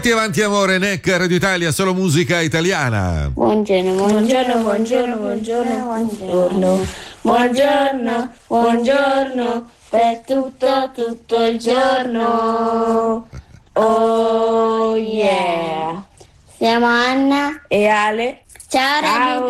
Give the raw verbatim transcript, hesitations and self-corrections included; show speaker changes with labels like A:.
A: Avanti amore, N E C, Radio Italia, solo musica italiana.
B: Buongiorno, buongiorno, buongiorno, buongiorno, buongiorno, buongiorno, buongiorno, per tutto, tutto il giorno. Oh yeah. Siamo Anna
C: e Ale.
B: Ciao, Radio